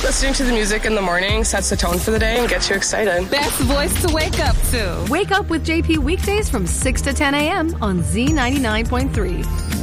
Listening to the music in the morning sets the tone for the day and gets you excited. Best voice to wake up to. Wake up with JP weekdays from 6 to 10 a.m. on Z99.3.